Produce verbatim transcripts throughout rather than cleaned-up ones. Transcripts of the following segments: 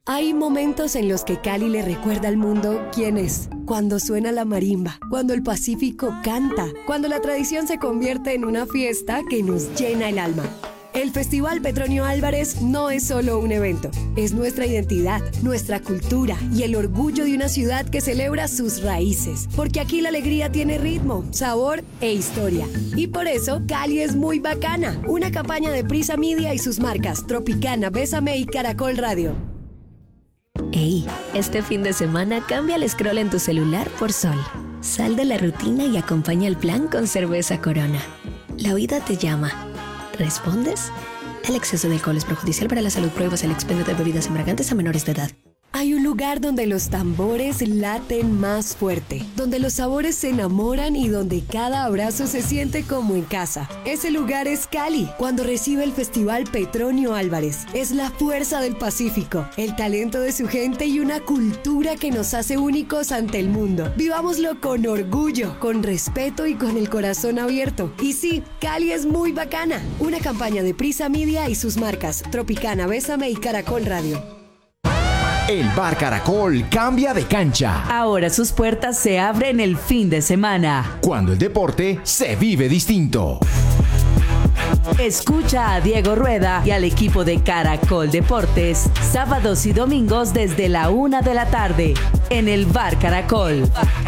Hay momentos en los que Cali le recuerda al mundo quién es. Cuando suena la marimba, cuando el Pacífico canta, cuando la tradición se convierte en una fiesta que nos llena el alma. El Festival Petronio Álvarez no es solo un evento, es nuestra identidad, nuestra cultura y el orgullo de una ciudad que celebra sus raíces. Porque aquí la alegría tiene ritmo, sabor e historia. Y por eso Cali es muy bacana. Una campaña de Prisa Media y sus marcas Tropicana, Bésame y Caracol Radio. Ey, este fin de semana cambia el scroll en tu celular por Sol. Sal de la rutina y acompaña el plan con cerveza Corona. La vida te llama. ¿Respondes? El exceso de alcohol es perjudicial para la salud. Pruebas el expendio de bebidas embriagantes a menores de edad. Hay un lugar donde los tambores laten más fuerte, donde los sabores se enamoran y donde cada abrazo se siente como en casa. Ese lugar es Cali, cuando recibe el Festival Petronio Álvarez. Es la fuerza del Pacífico, el talento de su gente y una cultura que nos hace únicos ante el mundo. Vivámoslo con orgullo, con respeto y con el corazón abierto. Y sí, Cali es muy bacana. Una campaña de Prisa Media y sus marcas Tropicana, Bésame y Caracol Radio. El Bar Caracol cambia de cancha. Ahora sus puertas se abren el fin de semana, cuando el deporte se vive distinto. Escucha a Diego Rueda y al equipo de Caracol Deportes, sábados y domingos desde la una de la tarde, en el Bar Caracol.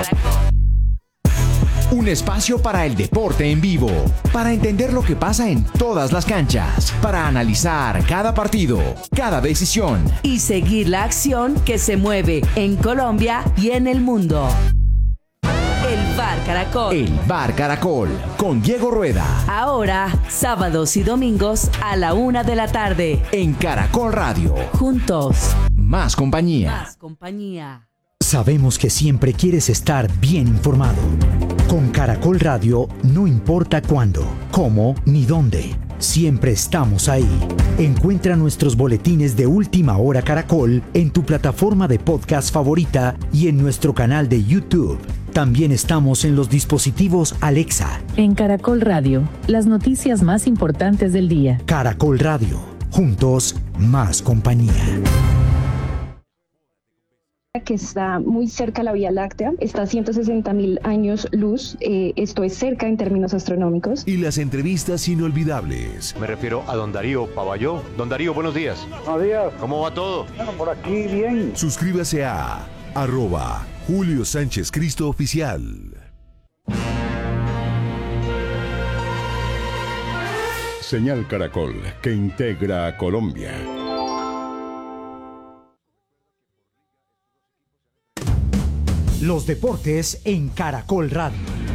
Un espacio para el deporte en vivo, para entender lo que pasa en todas las canchas, para analizar cada partido, cada decisión y seguir la acción que se mueve en Colombia y en el mundo. El Bar Caracol. El Bar Caracol, con Diego Rueda. Ahora, sábados y domingos a la una de la tarde. En Caracol Radio. Juntos. Más compañía. Más compañía. Sabemos que siempre quieres estar bien informado. Con Caracol Radio, no importa cuándo, cómo ni dónde, siempre estamos ahí. Encuentra nuestros boletines de Última Hora Caracol en tu plataforma de podcast favorita y en nuestro canal de YouTube. También estamos en los dispositivos Alexa. En Caracol Radio, las noticias más importantes del día. Caracol Radio, juntos, más compañía. Que está muy cerca a la Vía Láctea, está a ciento sesenta mil años luz, eh, esto es cerca en términos astronómicos. Y las entrevistas inolvidables. Me refiero a don Darío Pavalló. Don Darío, buenos días. Buenos días. ¿Cómo va todo? Bueno, por aquí bien. Suscríbase a arroba Julio Sánchez Cristo Oficial. Señal Caracol, que integra a Colombia. Los deportes en Caracol Radio.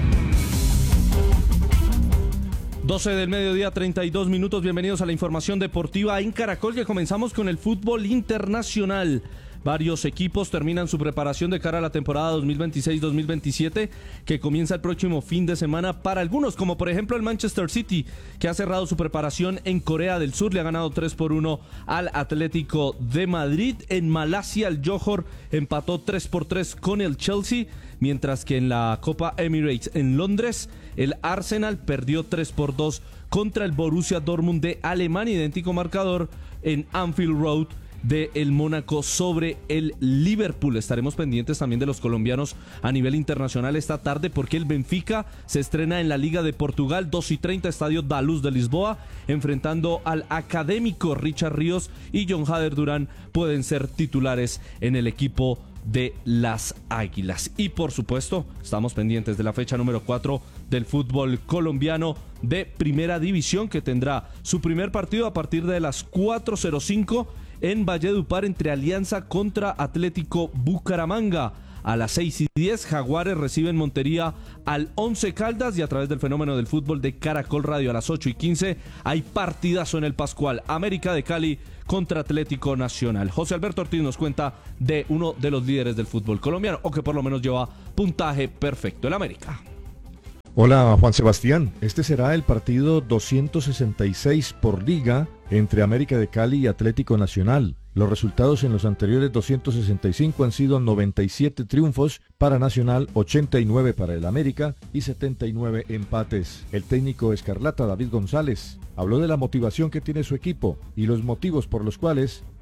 doce del mediodía, treinta y dos minutos. Bienvenidos a la información deportiva en Caracol, que comenzamos con el fútbol internacional. Varios equipos terminan su preparación de cara a la temporada dos mil veintiséis dos mil veintisiete, que comienza el próximo fin de semana para algunos, como por ejemplo el Manchester City, que ha cerrado su preparación en Corea del Sur. Le ha ganado tres por uno al Atlético de Madrid. En Malasia, el Johor empató tres por tres con el Chelsea, mientras que en la Copa Emirates en Londres, el Arsenal perdió tres por dos contra el Borussia Dortmund de Alemania. Idéntico marcador en Anfield Road de el Mónaco sobre el Liverpool. Estaremos pendientes también de los colombianos a nivel internacional esta tarde, porque el Benfica se estrena en la Liga de Portugal, dos y treinta, Estadio da Luz de Lisboa, enfrentando al Académico. Richard Ríos y John Hader Durán pueden ser titulares en el equipo de las Águilas. Y por supuesto, estamos pendientes de la fecha número cuatro del fútbol colombiano de Primera División, que tendrá su primer partido a partir de las cuatro cero cinco en Valledupar, entre Alianza contra Atlético Bucaramanga. A las seis y diez, Jaguares reciben Montería al Once Caldas, y a través del fenómeno del fútbol de Caracol Radio a las ocho y quince hay partidazo en el Pascual, América de Cali contra Atlético Nacional. José Alberto Ortiz nos cuenta de uno de los líderes del fútbol colombiano, o que por lo menos lleva puntaje perfecto, el América. Hola Juan Sebastián, este será el partido doscientos sesenta y seis por liga entre América de Cali y Atlético Nacional. Los resultados en los anteriores doscientos sesenta y cinco han sido noventa y siete triunfos para Nacional, ochenta y nueve para el América y setenta y nueve empates. El técnico escarlata David González habló de la motivación que tiene su equipo y los motivos por los cuales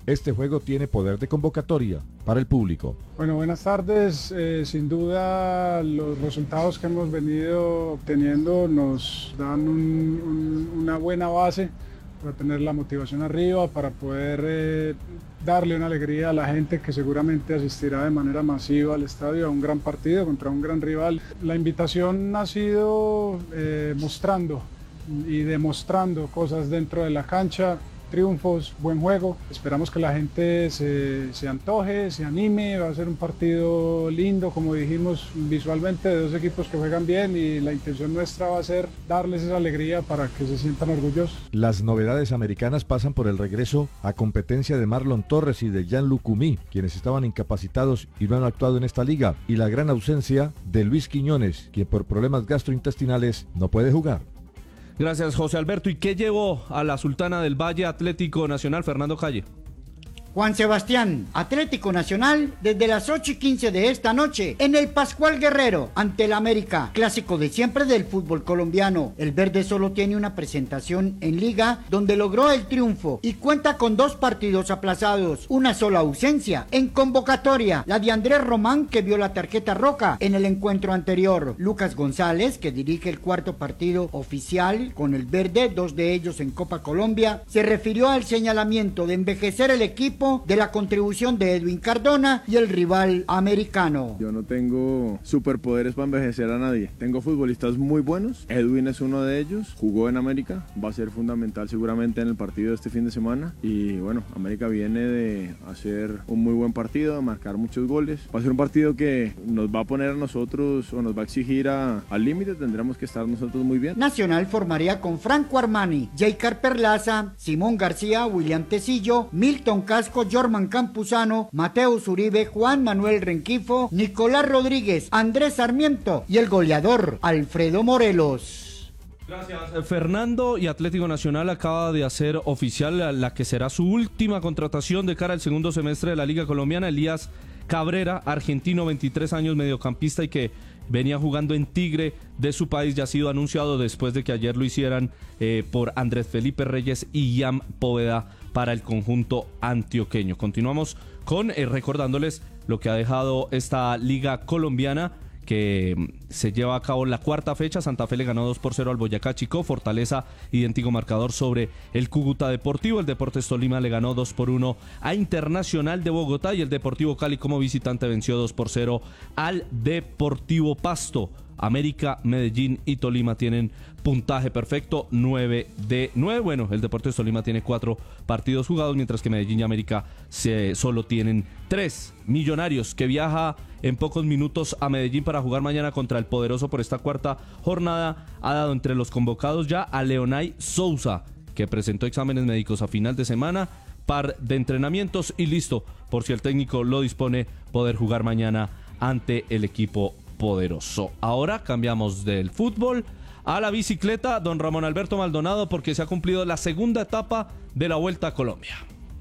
este juego tiene poder de convocatoria para el público. Bueno, buenas tardes. Eh, sin duda los resultados que hemos venido obteniendo nos dan un, un, una buena base para tener la motivación arriba, para poder eh, darle una alegría a la gente que seguramente asistirá de manera masiva al estadio a un gran partido contra un gran rival. La invitación ha sido eh, mostrando y demostrando cosas dentro de la cancha, triunfos, buen juego. Esperamos que la gente se, se antoje, se anime. Va a ser un partido lindo, como dijimos, visualmente, de dos equipos que juegan bien, y la intención nuestra va a ser darles esa alegría para que se sientan orgullosos. Las novedades americanas pasan por el regreso a competencia de Marlon Torres y de Jean-Luc Coumí, quienes estaban incapacitados y no han actuado en esta liga, y la gran ausencia de Luis Quiñones, quien por problemas gastrointestinales no puede jugar. Gracias, José Alberto. ¿Y qué llevó a la Sultana del Valle Atlético Nacional, Fernando Calle? Juan Sebastián, Atlético Nacional, desde las ocho y quince de esta noche, en el Pascual Guerrero, ante el América, clásico de siempre del fútbol colombiano. El verde solo tiene una presentación en Liga, donde logró el triunfo, y cuenta con dos partidos aplazados, una sola ausencia en convocatoria, la de Andrés Román, que vio la tarjeta roja en el encuentro anterior. Lucas González, que dirige el cuarto partido oficial con el verde, dos de ellos en Copa Colombia, se refirió al señalamiento de envejecer el equipo, de la contribución de Edwin Cardona y el rival americano. Yo no tengo superpoderes para envejecer a nadie. Tengo futbolistas muy buenos. Edwin es uno de ellos. Jugó en América. Va a ser fundamental seguramente en el partido de este fin de semana. Y bueno, América viene de hacer un muy buen partido, de marcar muchos goles. Va a ser un partido que nos va a poner a nosotros o nos va a exigir a, al límite. Tendremos que estar nosotros muy bien. Nacional formaría con Franco Armani, Jaycar Perlaza, Simón García, William Tecillo, Milton Casco, Jorman Campuzano, Mateus Uribe, Juan Manuel Renquifo, Nicolás Rodríguez, Andrés Sarmiento y el goleador Alfredo Morelos. Gracias, Fernando. Y Atlético Nacional acaba de hacer oficial la, la que será su última contratación de cara al segundo semestre de la Liga Colombiana. Elías Cabrera, argentino, veintitrés años, mediocampista, y que venía jugando en Tigre de su país, ya ha sido anunciado después de que ayer lo hicieran eh, por Andrés Felipe Reyes y Ian Poveda para el conjunto antioqueño. Continuamos con eh, recordándoles lo que ha dejado esta liga colombiana, que se lleva a cabo la cuarta fecha. Santa Fe le ganó dos por cero al Boyacá Chicó. Fortaleza, idéntico marcador sobre el Cúcuta Deportivo. El Deportes Tolima le ganó dos por uno a Internacional de Bogotá, y el Deportivo Cali como visitante venció dos por cero al Deportivo Pasto. América, Medellín y Tolima tienen puntaje perfecto, nueve de nueve. Bueno, el Deportes Tolima tiene cuatro partidos jugados, mientras que Medellín y América se, solo tienen tres. Millonarios, que viaja en pocos minutos a Medellín para jugar mañana contra el Poderoso por esta cuarta jornada, ha dado entre los convocados ya a Leonay Sousa, que presentó exámenes médicos a final de semana, par de entrenamientos y listo, por si el técnico lo dispone, poder jugar mañana ante el equipo Poderoso. Ahora cambiamos del fútbol a la bicicleta, don Ramón Alberto Maldonado, porque se ha cumplido la segunda etapa de la Vuelta a Colombia.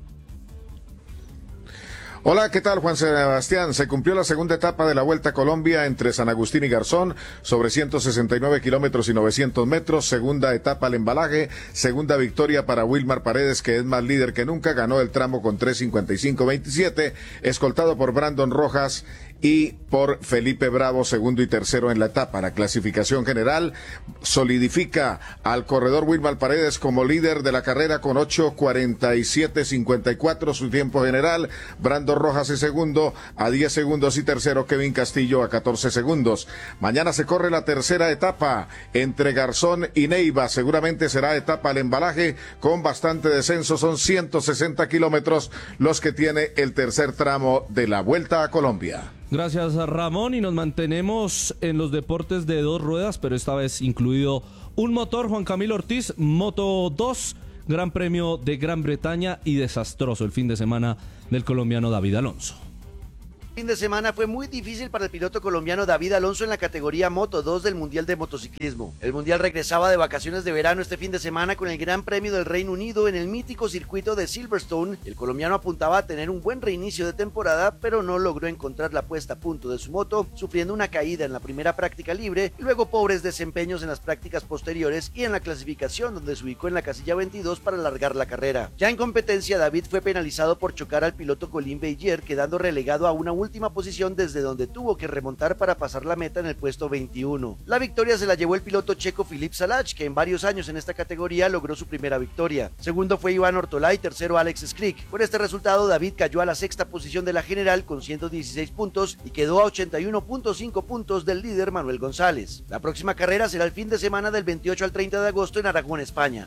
Hola, ¿qué tal, Juan Sebastián? Se cumplió la segunda etapa de la Vuelta a Colombia entre San Agustín y Garzón, sobre ciento sesenta y nueve kilómetros y novecientos metros. Segunda etapa al embalaje, segunda victoria para Wilmar Paredes, que es más líder que nunca, ganó el tramo con tres cincuenta y cinco veintisiete, escoltado por Brandon Rojas y por Felipe Bravo, segundo y tercero en la etapa. La clasificación general solidifica al corredor Wilmar Paredes como líder de la carrera con ocho cuarenta y siete cincuenta y cuatro su tiempo general. Brandon Rojas es segundo a diez segundos y tercero Kevin Castillo a catorce segundos. Mañana se corre la tercera etapa entre Garzón y Neiva. Seguramente será etapa al embalaje con bastante descenso. Son ciento sesenta kilómetros los que tiene el tercer tramo de la Vuelta a Colombia. Gracias, Ramón, y nos mantenemos en los deportes de dos ruedas, pero esta vez incluido un motor. Juan Camilo Ortiz, Moto dos, Gran Premio de Gran Bretaña, y desastroso el fin de semana del colombiano David Alonso. Fin de semana fue muy difícil para el piloto colombiano David Alonso en la categoría Moto dos del Mundial de Motociclismo. El Mundial regresaba de vacaciones de verano este fin de semana con el Gran Premio del Reino Unido en el mítico circuito de Silverstone. El colombiano apuntaba a tener un buen reinicio de temporada, pero no logró encontrar la puesta a punto de su moto, sufriendo una caída en la primera práctica libre y luego pobres desempeños en las prácticas posteriores y en la clasificación, donde se ubicó en la casilla veintidós para alargar la carrera. Ya en competencia, David fue penalizado por chocar al piloto Colin Beyer, quedando relegado a una última posición desde donde tuvo que remontar para pasar la meta en el puesto veintiuno. La victoria se la llevó el piloto checo Filip Salač, que en varios años en esta categoría logró su primera victoria. Segundo fue Iván Ortolá y tercero Alex Skrik. Con este resultado, David cayó a la sexta posición de la general con ciento dieciséis puntos y quedó a ochenta y uno punto cinco puntos del líder Manuel González. La próxima carrera será el fin de semana del veintiocho al treinta de agosto en Aragón, España.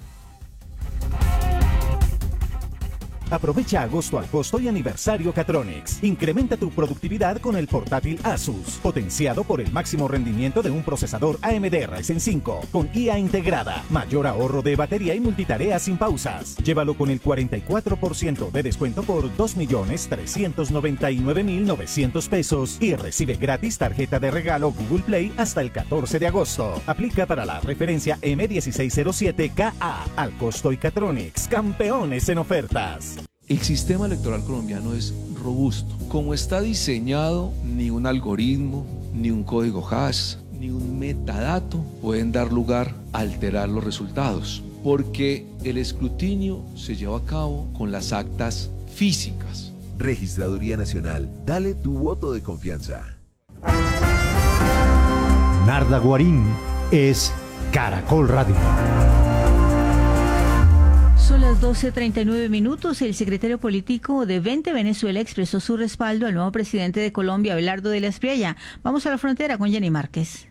Aprovecha agosto al costo y aniversario Catronics. Incrementa tu productividad con el portátil Asus, potenciado por el máximo rendimiento de un procesador A M D Ryzen cinco, con I A integrada, mayor ahorro de batería y multitarea sin pausas. Llévalo con el cuarenta y cuatro por ciento de descuento por dos millones trescientos noventa y nueve mil novecientos pesos y recibe gratis tarjeta de regalo Google Play hasta el catorce de agosto. Aplica para la referencia M dieciséis cero siete K A. Al costo y Catronics, campeones en ofertas. El sistema electoral colombiano es robusto. Como está diseñado, ni un algoritmo, ni un código hash, ni un metadato pueden dar lugar a alterar los resultados, porque el escrutinio se lleva a cabo con las actas físicas. Registraduría Nacional, dale tu voto de confianza. Narda Guarín es Caracol Radio. Son las doce treinta y nueve minutos. El secretario político de Vente Venezuela expresó su respaldo al nuevo presidente de Colombia, Abelardo de la Espriella. Vamos a la frontera con Jenny Márquez.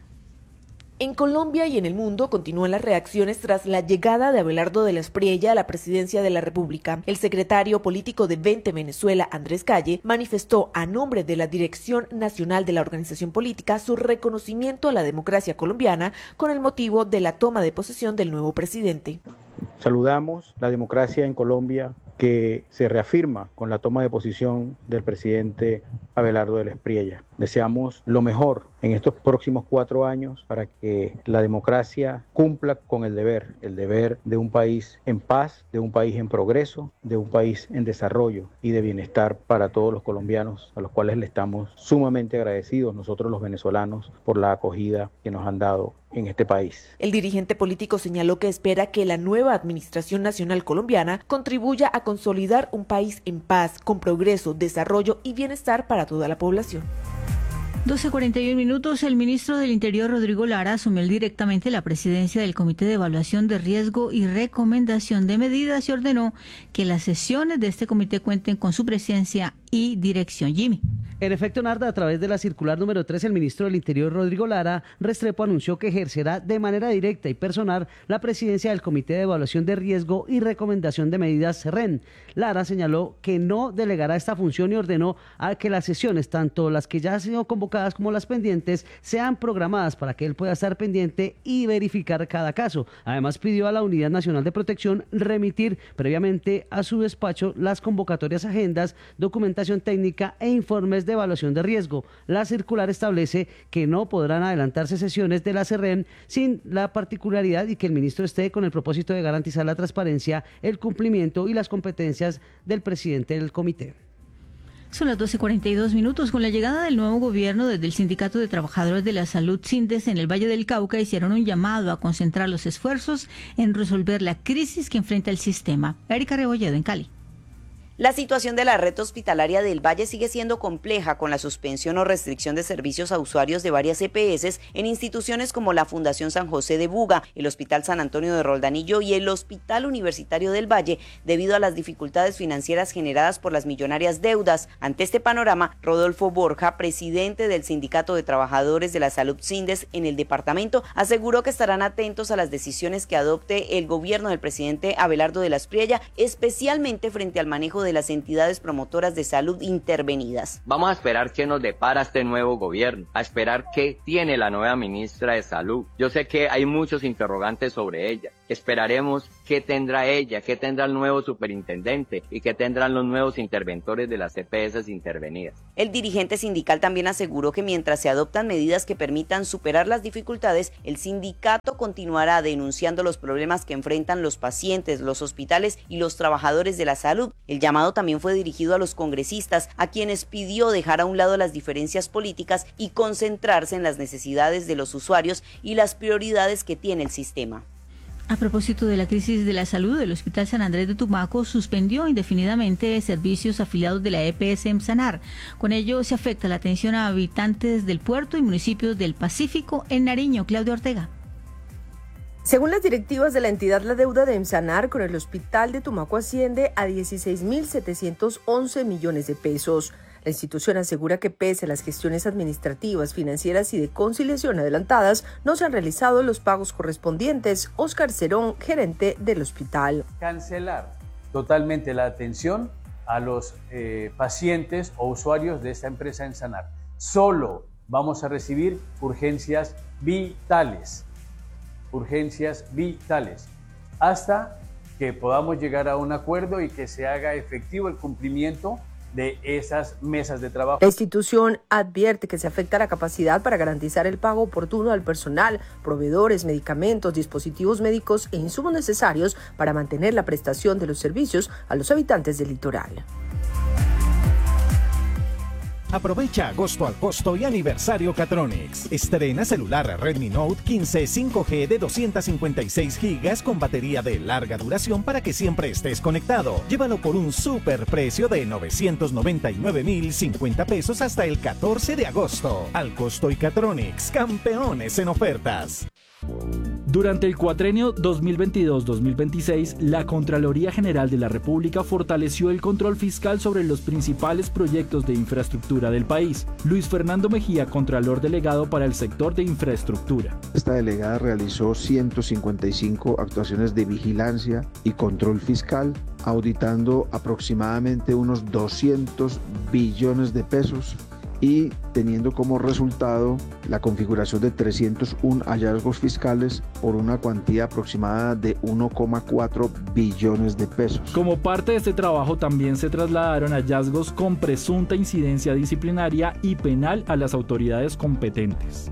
En Colombia y en el mundo continúan las reacciones tras la llegada de Abelardo de la Espriella a la presidencia de la República. El secretario político de Vente Venezuela, Andrés Calle, manifestó a nombre de la Dirección Nacional de la Organización Política su reconocimiento a la democracia colombiana con el motivo de la toma de posesión del nuevo presidente. Saludamos la democracia en Colombia, que se reafirma con la toma de posición del presidente Abelardo de la Espriella. Deseamos lo mejor en estos próximos cuatro años para que la democracia cumpla con el deber, el deber de un país en paz, de un país en progreso, de un país en desarrollo y de bienestar para todos los colombianos, a los cuales le estamos sumamente agradecidos nosotros los venezolanos por la acogida que nos han dado en este país. El dirigente político señaló que espera que la nueva Administración Nacional Colombiana contribuya a consolidar un país en paz, con progreso, desarrollo y bienestar para toda la población. doce cuarenta y uno minutos. El ministro del Interior, Rodrigo Lara, asumió directamente la presidencia del Comité de Evaluación de Riesgo y Recomendación de Medidas y ordenó que las sesiones de este comité cuenten con su presencia y dirección. Jimmy. En efecto, Narda, a través de la circular número tres, el ministro del Interior, Rodrigo Lara Restrepo, anunció que ejercerá de manera directa y personal la presidencia del Comité de Evaluación de Riesgo y Recomendación de Medidas, R E N. Lara señaló que no delegará esta función y ordenó a que las sesiones, tanto las que ya han sido convocadas como las pendientes, sean programadas para que él pueda estar pendiente y verificar cada caso. Además, pidió a la Unidad Nacional de Protección remitir previamente a su despacho las convocatorias, agendas, documentación técnica e informes de evaluación de riesgo. La circular establece que no podrán adelantarse sesiones de la C R E M sin la particularidad y que el ministro esté con el propósito de garantizar la transparencia, el cumplimiento y las competencias del presidente del comité. Son las doce cuarenta y dos minutos. Con la llegada del nuevo gobierno, desde el Sindicato de Trabajadores de la Salud SINDES en el Valle del Cauca hicieron un llamado a concentrar los esfuerzos en resolver la crisis que enfrenta el sistema. Erika Rebolledo en Cali. La situación de la red hospitalaria del Valle sigue siendo compleja con la suspensión o restricción de servicios a usuarios de varias E P S en instituciones como la Fundación San José de Buga, el Hospital San Antonio de Roldanillo y el Hospital Universitario del Valle, debido a las dificultades financieras generadas por las millonarias deudas. Ante este panorama, Rodolfo Borja, presidente del Sindicato de Trabajadores de la Salud SINDES en el departamento, aseguró que estarán atentos a las decisiones que adopte el gobierno del presidente Abelardo de la Espriella, especialmente frente al manejo de de las entidades promotoras de salud intervenidas. Vamos a esperar qué nos depara este nuevo gobierno, a esperar qué tiene la nueva ministra de Salud. Yo sé que hay muchos interrogantes sobre ella. Esperaremos qué tendrá ella, qué tendrá el nuevo superintendente y qué tendrán los nuevos interventores de las E P S intervenidas. El dirigente sindical también aseguró que mientras se adoptan medidas que permitan superar las dificultades, el sindicato continuará denunciando los problemas que enfrentan los pacientes, los hospitales y los trabajadores de la salud. El llamado también fue dirigido a los congresistas, a quienes pidió dejar a un lado las diferencias políticas y concentrarse en las necesidades de los usuarios y las prioridades que tiene el sistema. A propósito de la crisis de la salud, el Hospital San Andrés de Tumaco suspendió indefinidamente servicios afiliados de la E P S EMSANAR. Con ello se afecta la atención a habitantes del puerto y municipios del Pacífico en Nariño. Claudia Ortega. Según las directivas de la entidad, la deuda de EMSANAR con el Hospital de Tumaco asciende a dieciséis mil setecientos once millones de pesos. La institución asegura que pese a las gestiones administrativas, financieras y de conciliación adelantadas, no se han realizado los pagos correspondientes. Óscar Cerón, gerente del hospital. Cancelar totalmente la atención a los eh, pacientes o usuarios de esta empresa EMSANAR. Solo vamos a recibir urgencias vitales, urgencias vitales, hasta que podamos llegar a un acuerdo y que se haga efectivo el cumplimiento de esas mesas de trabajo. La institución advierte que se afecta la capacidad para garantizar el pago oportuno al personal, proveedores, medicamentos, dispositivos médicos e insumos necesarios para mantener la prestación de los servicios a los habitantes del litoral. Aprovecha agosto al costo y aniversario Catronics. Estrena celular Redmi Note quince cinco G de doscientos cincuenta y seis gigas con batería de larga duración para que siempre estés conectado. Llévalo por un super precio de novecientos noventa y nueve mil cincuenta pesos hasta el catorce de agosto. Al costo y Catronics, campeones en ofertas. Durante el cuatrenio dos mil veintidós dos mil veintiséis, la Contraloría General de la República fortaleció el control fiscal sobre los principales proyectos de infraestructura del país. Luis Fernando Mejía, Contralor Delegado para el sector de infraestructura. Esta delegada realizó ciento cincuenta y cinco actuaciones de vigilancia y control fiscal, auditando aproximadamente unos doscientos billones de pesos y teniendo como resultado la configuración de trescientos uno hallazgos fiscales por una cuantía aproximada de uno coma cuatro billones de pesos. Como parte de este trabajo también se trasladaron hallazgos con presunta incidencia disciplinaria y penal a las autoridades competentes.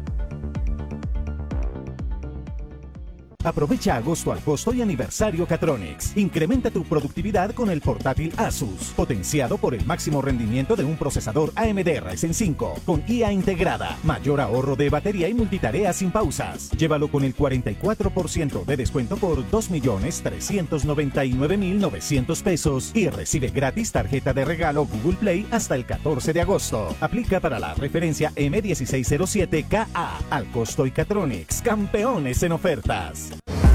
Aprovecha agosto al costo y aniversario Catronics. Incrementa tu productividad con el portátil Asus, potenciado por el máximo rendimiento de un procesador A M D Ryzen cinco, con I A integrada, mayor ahorro de batería y multitarea sin pausas. Llévalo con el cuarenta y cuatro por ciento de descuento por dos millones trescientos noventa y nueve mil novecientos pesos y recibe gratis tarjeta de regalo Google Play hasta el catorce de agosto. Aplica para la referencia M dieciséis cero siete K A. Al costo y Catronics, campeones en ofertas.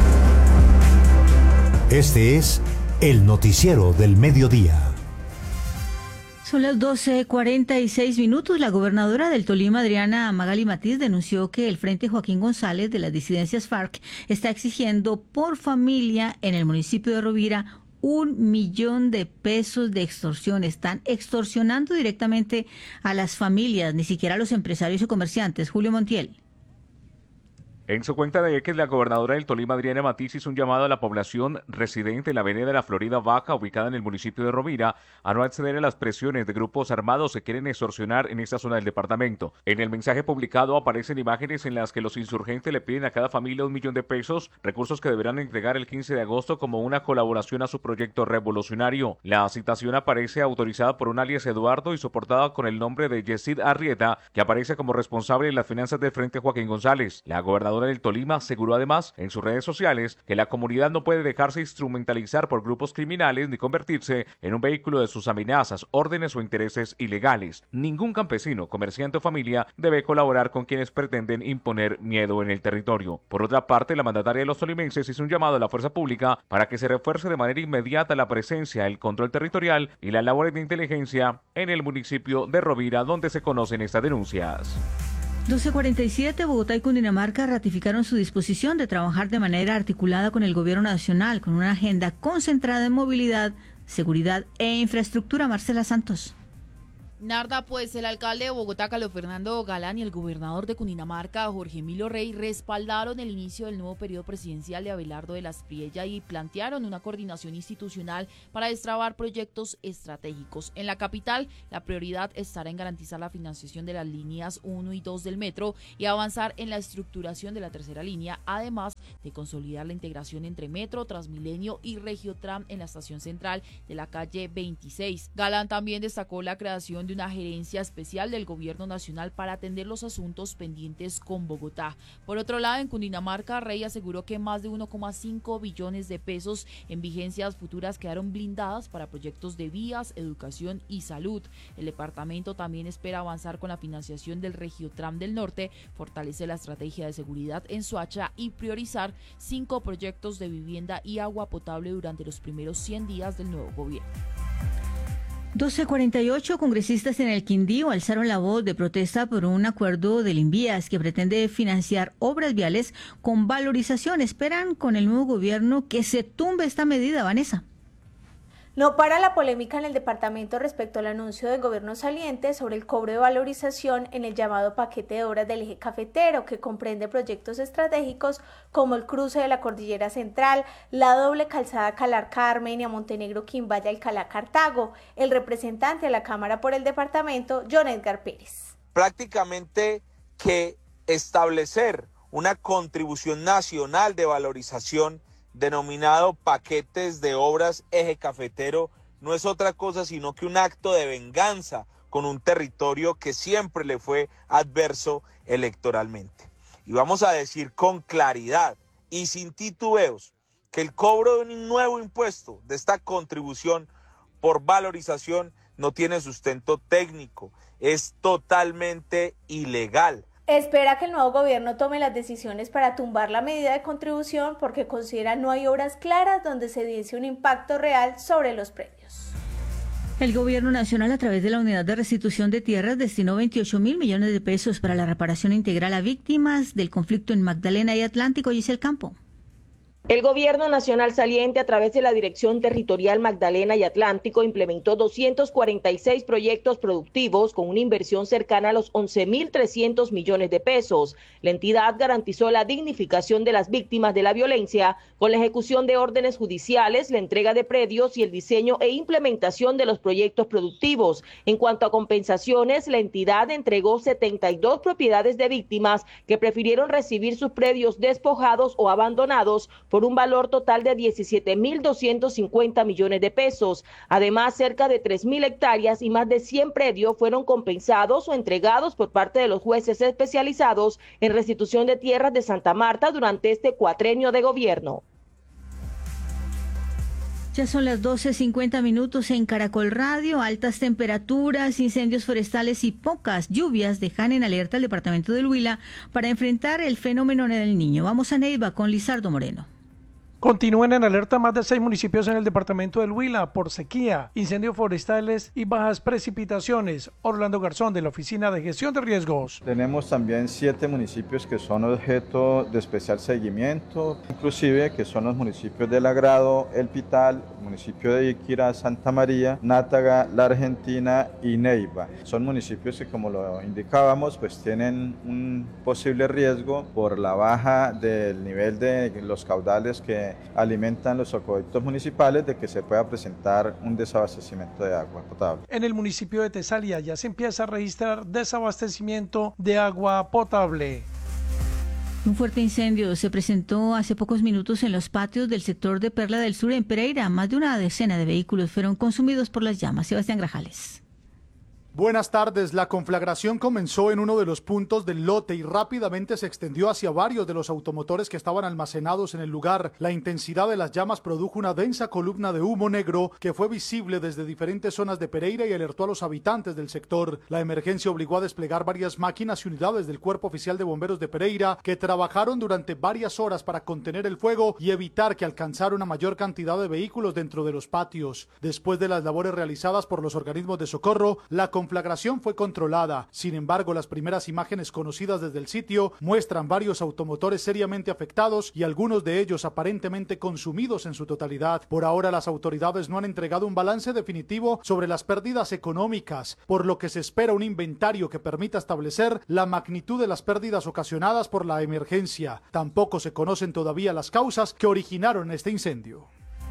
Este es el noticiero del mediodía. Son las doce cuarenta y seis minutos. La gobernadora del Tolima, Adriana Magali Matiz, denunció que el Frente Joaquín González de las disidencias FARC está exigiendo por familia en el municipio de Rovira un millón de pesos de extorsión. Están extorsionando directamente a las familias, ni siquiera a los empresarios y comerciantes. Julio Montiel. En su cuenta de X, la gobernadora del Tolima, Adriana Matiz, hizo un llamado a la población residente en la avenida de la Florida Baja, ubicada en el municipio de Rovira, a no acceder a las presiones de grupos armados que quieren extorsionar en esta zona del departamento. En el mensaje publicado aparecen imágenes en las que los insurgentes le piden a cada familia un millón de pesos, recursos que deberán entregar el quince de agosto como una colaboración a su proyecto revolucionario. La citación aparece autorizada por un alias Eduardo y soportada con el nombre de Yesid Arrieta, que aparece como responsable de las finanzas del Frente Joaquín González. La gobernadora del Tolima aseguró además en sus redes sociales que la comunidad no puede dejarse instrumentalizar por grupos criminales ni convertirse en un vehículo de sus amenazas, órdenes o intereses ilegales. Ningún campesino, comerciante o familia debe colaborar con quienes pretenden imponer miedo en el territorio. Por otra parte, la mandataria de los tolimenses hizo un llamado a la fuerza pública para que se refuerce de manera inmediata la presencia, el control territorial y las labores de inteligencia en el municipio de Rovira, donde se conocen estas denuncias. doce cuarenta y siete, Bogotá y Cundinamarca ratificaron su disposición de trabajar de manera articulada con el gobierno nacional, con una agenda concentrada en movilidad, Seguridad e Infraestructura. Marcela Santos. Narda, pues el alcalde de Bogotá, Carlos Fernando Galán, y el gobernador de Cundinamarca, Jorge Emilio Rey, respaldaron el inicio del nuevo periodo presidencial de Abelardo de la Espriella y plantearon una coordinación institucional para destrabar proyectos estratégicos. En la capital, la prioridad estará en garantizar la financiación de las líneas uno y dos del metro y avanzar en la estructuración de la tercera línea, además de consolidar la integración entre Metro, Transmilenio y Regiotram en la estación central de la calle veintiséis. Galán también destacó la creación de una gerencia especial del gobierno nacional para atender los asuntos pendientes con Bogotá. Por otro lado, en Cundinamarca, Rey aseguró que más de uno coma cinco billones de pesos en vigencias futuras quedaron blindadas para proyectos de vías, educación y salud. El departamento también espera avanzar con la financiación del Regiotram del Norte, fortalecer la estrategia de seguridad en Soacha y priorizar cinco proyectos de vivienda y agua potable durante los primeros cien días del nuevo gobierno. doce cuarenta y ocho, congresistas en el Quindío alzaron la voz de protesta por un acuerdo del Invías que pretende financiar obras viales con valorización. Esperan con el nuevo gobierno que se tumbe esta medida, Vanessa. No para la polémica en el departamento respecto al anuncio del gobierno saliente sobre el cobro de valorización en el llamado paquete de obras del eje cafetero, que comprende proyectos estratégicos como el cruce de la Cordillera Central, la doble calzada Calar-Carmen y a Montenegro Quimbaya-Alcalá-Cartago. El representante de la Cámara por el departamento, John Edgar Pérez. Prácticamente que establecer una contribución nacional de valorización denominado paquetes de obras eje cafetero no es otra cosa sino que un acto de venganza con un territorio que siempre le fue adverso electoralmente. Y vamos a decir con claridad y sin titubeos que el cobro de un nuevo impuesto, de esta contribución por valorización, no tiene sustento técnico, es totalmente ilegal. Espera que el nuevo gobierno tome las decisiones para tumbar la medida de contribución porque considera no hay obras claras donde se diese un impacto real sobre los predios. El gobierno nacional, a través de la Unidad de Restitución de Tierras, destinó veintiocho mil millones de pesos para la reparación integral a víctimas del conflicto en Magdalena y Atlántico. Giselle Campo. El gobierno nacional saliente, a través de la Dirección Territorial Magdalena y Atlántico, implementó doscientos cuarenta y seis proyectos productivos con una inversión cercana a los once mil trescientos millones de pesos. La entidad garantizó la dignificación de las víctimas de la violencia con la ejecución de órdenes judiciales, la entrega de predios y el diseño e implementación de los proyectos productivos. En cuanto a compensaciones, la entidad entregó setenta y dos propiedades de víctimas que prefirieron recibir sus predios despojados o abandonados por un valor total de diecisiete mil doscientos cincuenta millones de pesos. Además, cerca de tres mil hectáreas y más de cien predios fueron compensados o entregados por parte de los jueces especializados en restitución de tierras de Santa Marta durante este cuatrenio de gobierno. Ya son las doce cincuenta minutos en Caracol Radio. Altas temperaturas, incendios forestales y pocas lluvias dejan en alerta al departamento del Huila para enfrentar el fenómeno del Niño. Vamos a Neiva con Lizardo Moreno. Continúan en alerta más de seis municipios en el departamento del Huila por sequía, incendios forestales y bajas precipitaciones. Orlando Garzón, de la Oficina de Gestión de Riesgos. Tenemos también siete municipios que son objeto de especial seguimiento, inclusive que son los municipios de Lagrado, El Pital, el municipio de Iquira, Santa María, Nátaga, La Argentina y Neiva. Son municipios que, como lo indicábamos, pues tienen un posible riesgo por la baja del nivel de los caudales que alimentan los acueductos municipales, de que se pueda presentar un desabastecimiento de agua potable. En el municipio de Tesalia ya se empieza a registrar desabastecimiento de agua potable. Un fuerte incendio se presentó hace pocos minutos en los patios del sector de Perla del Sur en Pereira. Más de una decena de vehículos fueron consumidos por las llamas. Sebastián Grajales. Buenas tardes. La conflagración comenzó en uno de los puntos del lote y rápidamente se extendió hacia varios de los automotores que estaban almacenados en el lugar. La intensidad de las llamas produjo una densa columna de humo negro que fue visible desde diferentes zonas de Pereira y alertó a los habitantes del sector. La emergencia obligó a desplegar varias máquinas y unidades del Cuerpo Oficial de Bomberos de Pereira, que trabajaron durante varias horas para contener el fuego y evitar que alcanzara una mayor cantidad de vehículos dentro de los patios. Después de las labores realizadas por los organismos de socorro, la conflagración conflagración fue controlada. Sin embargo, las primeras imágenes conocidas desde el sitio muestran varios automotores seriamente afectados y algunos de ellos aparentemente consumidos en su totalidad. Por ahora, las autoridades no han entregado un balance definitivo sobre las pérdidas económicas, por lo que se espera un inventario que permita establecer la magnitud de las pérdidas ocasionadas por la emergencia. Tampoco se conocen todavía las causas que originaron este incendio.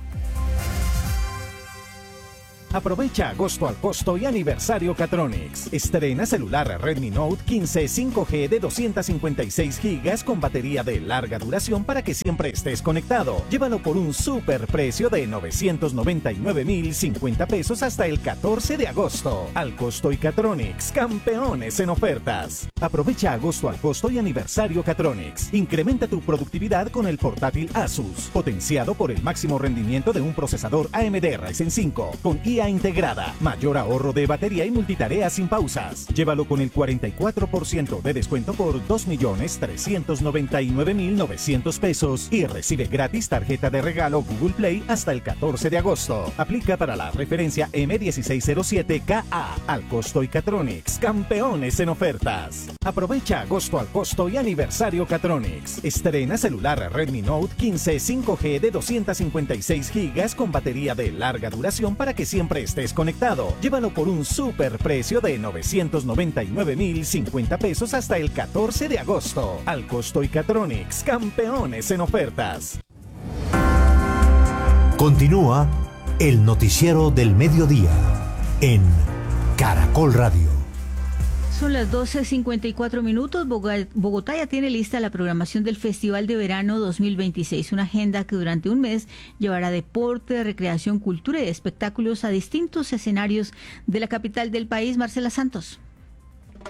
Aprovecha agosto al costo y aniversario Catronics. Estrena celular Redmi Note quince cinco G de doscientos cincuenta y seis gigas con batería de larga duración para que siempre estés conectado. Llévalo por un super precio de novecientos noventa y nueve mil cincuenta pesos hasta el catorce de agosto. Al costo y Catronics, campeones en ofertas. Aprovecha agosto al costo y aniversario Catronics. Incrementa tu productividad con el portátil Asus, potenciado por el máximo rendimiento de un procesador A M D Ryzen cinco con I A integrada, mayor ahorro de batería y multitarea sin pausas. Llévalo con el cuarenta y cuatro por ciento de descuento por dos millones trescientos noventa y nueve mil novecientos pesos y recibe gratis tarjeta de regalo Google Play hasta el catorce de agosto. Aplica para la referencia M dieciséis cero siete K A. Al costo y Catronics, campeones en ofertas. Aprovecha agosto al costo y aniversario Catronics. Estrena celular Redmi Note quince cinco G de doscientos cincuenta y seis gigas con batería de larga duración para que siempre estés conectado. Llévalo por un super precio de novecientos noventa y nueve mil cincuenta pesos hasta el catorce de agosto. Al costo y Catronics, campeones en ofertas. Continúa el noticiero del mediodía en Caracol Radio. Son las doce cincuenta y cuatro minutos. Bogotá ya tiene lista la programación del Festival de Verano dos mil veintiséis, una agenda que durante un mes llevará deporte, recreación, cultura y espectáculos a distintos escenarios de la capital del país. Marcela Santos.